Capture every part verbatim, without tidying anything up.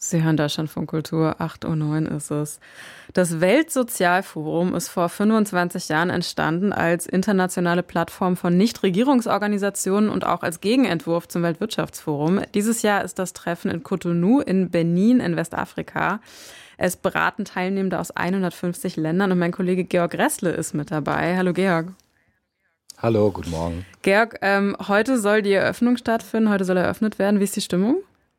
Sie hören Deutschlandfunk Kultur, acht Uhr neun ist es. Das Weltsozialforum ist vor fünfundzwanzig Jahren entstanden als internationale Plattform von Nichtregierungsorganisationen und auch als Gegenentwurf zum Weltwirtschaftsforum. Dieses Jahr ist das Treffen in Cotonou in Benin in Westafrika. Es beraten Teilnehmende aus hundertfünfzig Ländern und mein Kollege Georg Ressle ist mit dabei. Hallo Georg. Hallo, guten Morgen. Georg, ähm, heute soll die Eröffnung stattfinden, heute soll eröffnet werden. Wie ist die Stimmung?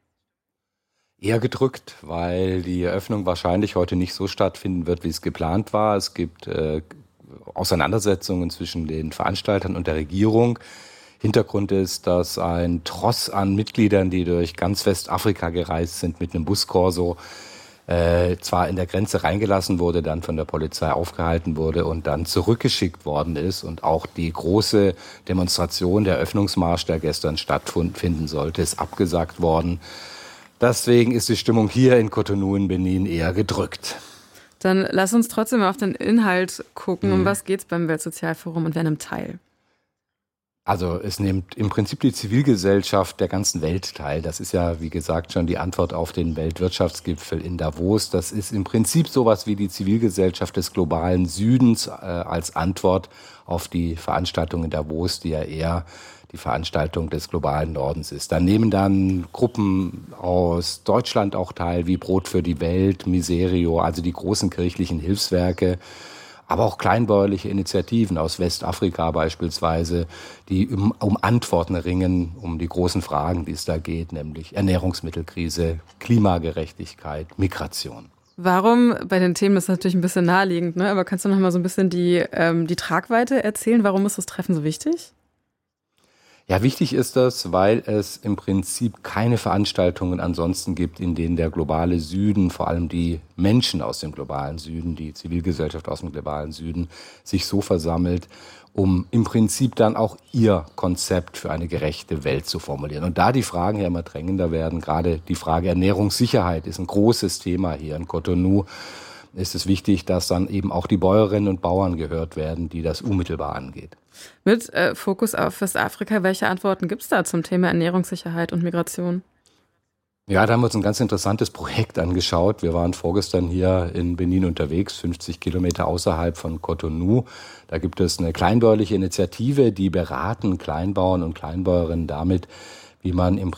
Eher gedrückt, weil die Eröffnung wahrscheinlich heute nicht so stattfinden wird, wie es geplant war. Es gibt äh, Auseinandersetzungen zwischen den Veranstaltern und der Regierung. Hintergrund ist, dass ein Tross an Mitgliedern, die durch ganz Westafrika gereist sind mit einem Buskorso, äh, zwar in der Grenze reingelassen wurde, dann von der Polizei aufgehalten wurde und dann zurückgeschickt worden ist. Und auch die große Demonstration, der Eröffnungsmarsch, der gestern stattfinden sollte, ist abgesagt worden. Deswegen ist die Stimmung hier in Cotonou in Benin eher gedrückt. Dann lass uns trotzdem mal auf den Inhalt gucken. Um was geht es beim Weltsozialforum und wer nimmt teil? Also es nimmt im Prinzip die Zivilgesellschaft der ganzen Welt teil. Das ist ja, wie gesagt, schon die Antwort auf den Weltwirtschaftsgipfel in Davos. Das ist im Prinzip sowas wie die Zivilgesellschaft des globalen Südens äh, als Antwort auf die Veranstaltung in Davos, die ja eher die Veranstaltung des globalen Nordens ist. Da nehmen dann Gruppen aus Deutschland auch teil, wie Brot für die Welt, Miserio, also die großen kirchlichen Hilfswerke, aber auch kleinbäuerliche Initiativen aus Westafrika beispielsweise, die um, um Antworten ringen, um die großen Fragen, die es da geht, nämlich Ernährungsmittelkrise, Klimagerechtigkeit, Migration. Warum, bei den Themen ist das natürlich ein bisschen naheliegend, ne? Aber kannst du noch mal so ein bisschen die, ähm, die Tragweite erzählen? Warum ist das Treffen so wichtig? Ja, wichtig ist das, weil es im Prinzip keine Veranstaltungen ansonsten gibt, in denen der globale Süden, vor allem die Menschen aus dem globalen Süden, die Zivilgesellschaft aus dem globalen Süden, sich so versammelt, um im Prinzip dann auch ihr Konzept für eine gerechte Welt zu formulieren. Und da die Fragen ja immer drängender werden, gerade die Frage Ernährungssicherheit ist ein großes Thema hier in Cotonou, ist es wichtig, dass dann eben auch die Bäuerinnen und Bauern gehört werden, die das unmittelbar angeht. Mit äh, Fokus auf Westafrika, welche Antworten gibt es da zum Thema Ernährungssicherheit und Migration? Ja, da haben wir uns ein ganz interessantes Projekt angeschaut. Wir waren vorgestern hier in Benin unterwegs, fünfzig Kilometer außerhalb von Cotonou. Da gibt es eine kleinbäuerliche Initiative, die beraten Kleinbauern und Kleinbäuerinnen damit, wie man im